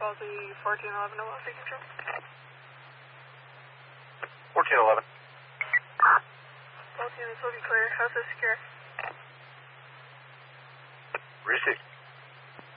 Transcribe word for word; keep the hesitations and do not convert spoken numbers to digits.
Quality fourteen eleven, no taking control. fourteen eleven. fourteen is looking clear. How's this secure? Received.